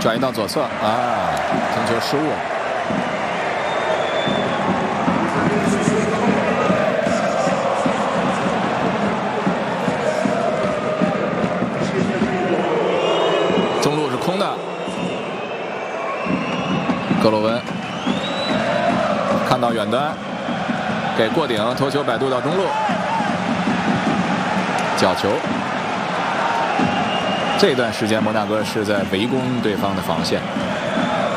转移到左侧啊，停球失误。中路是空的，格罗温看到远端，给过顶，头球摆渡到中路，角球。这段时间摩纳哥是在围攻对方的防线。